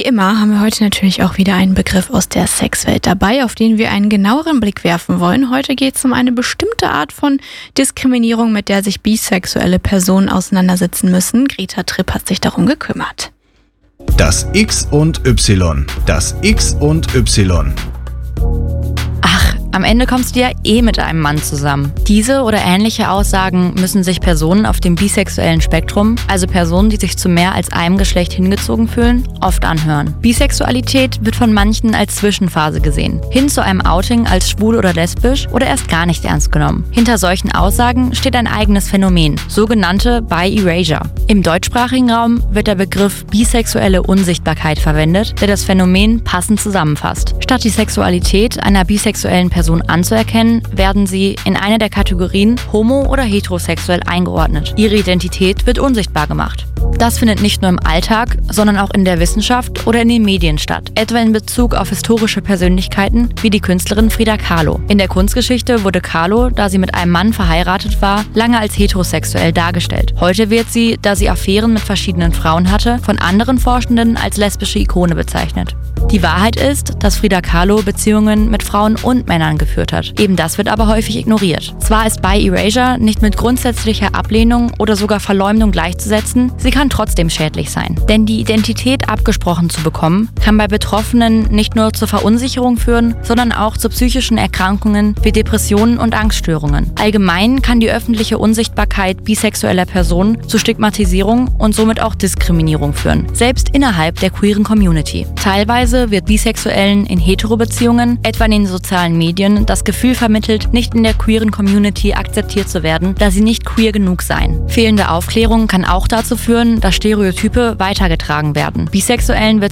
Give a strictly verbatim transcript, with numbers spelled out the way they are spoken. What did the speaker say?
immer haben wir heute natürlich auch wieder einen Begriff aus der Sexwelt dabei, auf den wir einen genaueren Blick werfen wollen. Heute geht es um eine bestimmte Art von Diskriminierung, mit der sich bisexuelle Personen auseinandersetzen müssen. Greta Tripp hat sich darum gekümmert. Das X und Y. Das X und Y. Ach, am Ende kommst du ja eh mit einem Mann zusammen. Diese oder ähnliche Aussagen müssen sich Personen auf dem bisexuellen Spektrum, also Personen, die sich zu mehr als einem Geschlecht hingezogen fühlen, oft anhören. Bisexualität wird von manchen als Zwischenphase gesehen, hin zu einem Outing als schwul oder lesbisch oder erst gar nicht ernst genommen. Hinter solchen Aussagen steht ein eigenes Phänomen, sogenannte Bi-Erasure. Im deutschsprachigen Raum wird der Begriff bisexuelle Unsichtbarkeit verwendet, der das Phänomen passend zusammenfasst. Statt die Sexualität einer bisexuellen Person anzuerkennen, werden sie in eine der Kategorien homo- oder heterosexuell eingeordnet. Ihre Identität wird unsichtbar gemacht. Das findet nicht nur im Alltag, sondern auch in der Wissenschaft oder in den Medien statt, etwa in Bezug auf historische Persönlichkeiten wie die Künstlerin Frida Kahlo. In der Kunstgeschichte wurde Kahlo, da sie mit einem Mann verheiratet war, lange als heterosexuell dargestellt. Heute wird sie, da sie Affären mit verschiedenen Frauen hatte, von anderen Forschenden als lesbische Ikone bezeichnet. Die Wahrheit ist, dass Frida Kahlo Beziehungen mit Frauen und Männern geführt hat. Eben das wird aber häufig ignoriert. Zwar ist Bi-Erasure nicht mit grundsätzlicher Ablehnung oder sogar Verleumdung gleichzusetzen, sie kann trotzdem schädlich sein. Denn die Identität abgesprochen zu bekommen, kann bei Betroffenen nicht nur zur Verunsicherung führen, sondern auch zu psychischen Erkrankungen wie Depressionen und Angststörungen. Allgemein kann die öffentliche Unsichtbarkeit bisexueller Personen zu Stigmatisierung und somit auch Diskriminierung führen, selbst innerhalb der queeren Community. Teilweise wird Bisexuellen in Hetero-Beziehungen, etwa in den sozialen Medien, das Gefühl vermittelt, nicht in der queeren Community akzeptiert zu werden, da sie nicht queer genug seien. Fehlende Aufklärung kann auch dazu führen, dass Stereotype weitergetragen werden. Bisexuellen wird